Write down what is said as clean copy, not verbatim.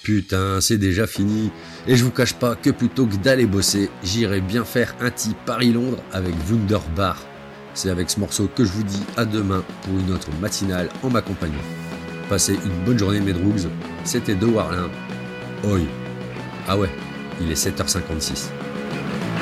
Putain, c'est déjà fini. Et je vous cache pas que plutôt que d'aller bosser, j'irai bien faire un petit Paris-Londres avec Wunderbar. C'est avec ce morceau que je vous dis à demain pour une autre matinale en ma compagnie. Passez une bonne journée mes droogs, c'était De Warlin. Oi. Ah ouais, il est 7h56.